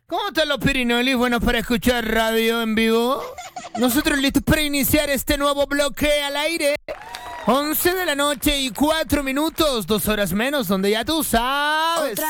¿Cómo están los pirinolis? Buenos para escuchar radio en vivo. Nosotros listos para iniciar este nuevo bloque al aire. 11 de la noche y 4 minutos, 2 horas menos, donde ya tú sabes.